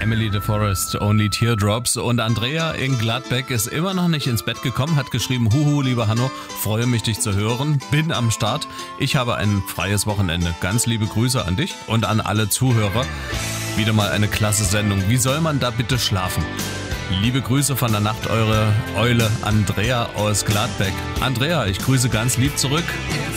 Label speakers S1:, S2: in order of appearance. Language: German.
S1: Emily de Forest, Only Teardrops. Und Andrea in Gladbeck ist immer noch nicht ins Bett gekommen, hat geschrieben, Huhu, lieber Hanno, freue mich, dich zu hören, bin am Start. Ich habe ein freies Wochenende. Ganz liebe Grüße an dich und an alle Zuhörer. Wieder mal eine klasse Sendung. Wie soll man da bitte schlafen? Liebe Grüße von der Nacht, eure Eule Andrea aus Gladbeck. Andrea, ich grüße ganz lieb zurück.